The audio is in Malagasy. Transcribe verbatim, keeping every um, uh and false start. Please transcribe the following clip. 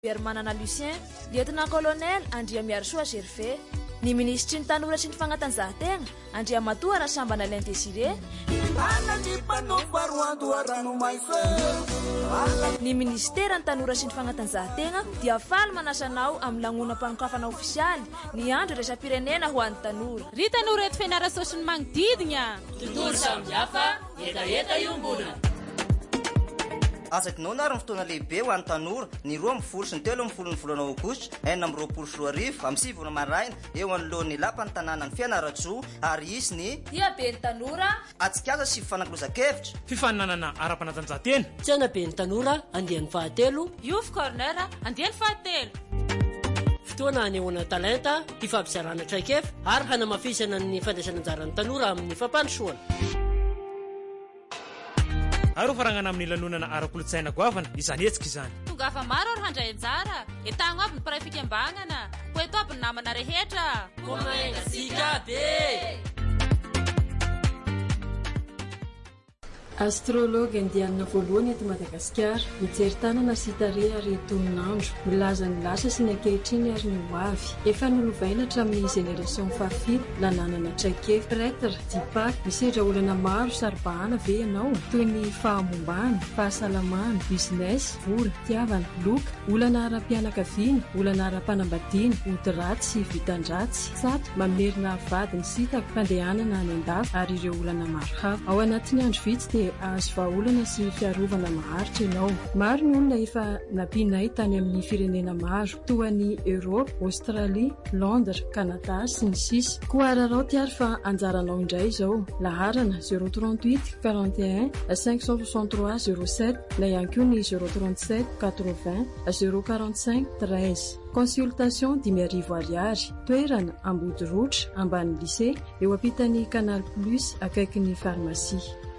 Manana Lucien, lieutenant-colonel Andriamiarsoa Gervais, ny ministry ny tanora sy ny fanatanjahantena Andriamatoa Rasambana Alain Désiré, ny ministera ny tanora sy ny fanatanjahantena dia faly manasanao amin'ny lanonam-panokafana ofisialy ny andro iraisam-pirenena ho an'ny tanora. Ry tanora eto fianarana sy ny manodidina. Tontolo samihafa, etaeta iombonana. Asakinao na ary ny fotoana lehibe ho an'ny tanora ny roa amby folo sy ny telo amby folo ny volana aogositra enina amby roapolo sy roa arivo amin'ny sivy na maraina eo anoloan'ny lapan'ny tanàna ny Fianaratsoa ary isy ny dia be ny tanora atsikasa sy fifanakilozan-kevitra fifaninanana ara-panatanjahantena tsena be ny tanora andian'ny fahatelo youth corner andian'ny fahatelo fotoana hanehoana talenta hifampizarana traikefa ary hanamafisana ny fandraisana anjaran'ny tanora amin'ny fampandrosoana. Aro farangana amin'ny lanonana ara-kolotsaina goavana izany hetsika izany. Tonga fa maro ary handray anjara etagno aby ny mpiray fikambangana ho eto aby ny namana rehetra komaina sika be. Astrologue indiana voalohany eto Madagasikara mijery tanana sy tarehy ary toninandro milaza ny lasa sy ny ankehitriny ary ny hoavy efa nolovaina hatramin'ny génération fahafito nananana traikefa prêtre dipak misedra olana maro saribahana ve ianao toy ny fahamombana fahasalamana business vola tiavana loka olana ara-pianakaviana olana ara-panambadiana ody-ratsy sy vitan-dratsy sato mamerina vadiny sitako fandehanana any an-dafy ary ireo olana maro hafa ao anatin'ny andro vitsy dia azo vahaolana sy fiarovana maharitra ianao. Maro ny olona efa nampinay tany amin'ny firenena maro toa ny Europe, Australie, Londres, Canada sy ny sisa. Koararao tiary fa anjaranao indray izao. Laharana zéro trente-huit quarante et un cinq cent soixante-trois zéro sept na ihany koa ny zéro trente-sept quatre-vingts zéro quarante-cinq treize. Consultation dimy arivo ariary. Toerana Ambodirotra ambany lycée eo ampitan'ny Canal Plus akaikin'ny pharmacie.